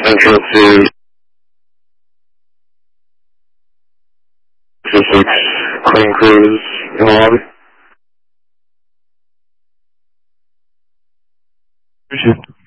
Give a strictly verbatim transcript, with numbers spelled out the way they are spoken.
Central to six clean crews in the lobby. Appreciate it.